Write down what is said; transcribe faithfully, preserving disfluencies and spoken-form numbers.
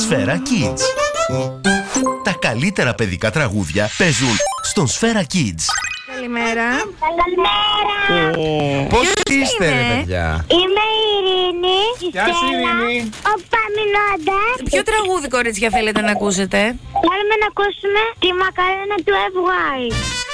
Σφαίρα Kids. Τα καλύτερα παιδικά τραγούδια παίζουν στον Σφαίρα Kids. Καλημέρα. Καλημέρα. Πώς είστε, ρε παιδιά? Είμαι η Ειρήνη. Γεια σου, Ειρήνη. Ο Παμινώντας. Ποιο τραγούδι, κορίτσια, θέλετε να ακούσετε? Θέλουμε να ακούσουμε τη μακαρένα του F Y.